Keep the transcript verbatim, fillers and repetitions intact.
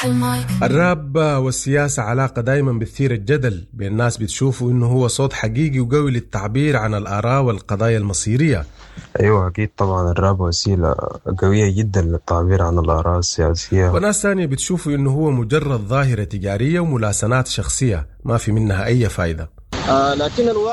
الراب والسياسة علاقة دايما بتثير الجدل بين الناس، بتشوفوا إنه هو صوت حقيقي وقوي للتعبير عن الآراء والقضايا المصيرية. أيوة أكيد طبعا، الراب وسيلة قوية جدا للتعبير عن الآراء السياسية. وناس ثانية بتشوفوا إنه هو مجرد ظاهرة تجارية وملاسنات شخصية ما في منها أي فايدة. آه لكن الواقع